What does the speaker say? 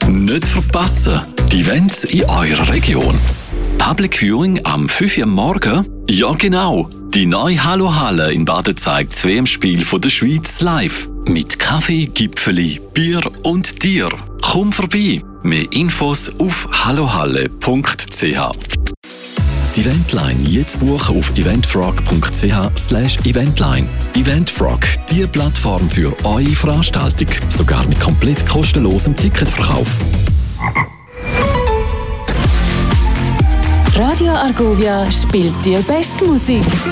Nicht verpassen, die Events in eurer Region. Public Viewing am 5 Uhr am Morgen? Ja genau, die neue Hallo-Halle in Baden zeigt das WM-Spiel der Schweiz live. Mit Kaffee, Gipfeli, Bier und Tier. Komm vorbei, mehr Infos auf hallohalle.ch. Die Eventline jetzt buchen auf eventfrog.ch/eventline. Eventfrog, die Plattform für eure Veranstaltung, sogar mit komplett kostenlosem Ticketverkauf. Radio Argovia spielt die beste Musik.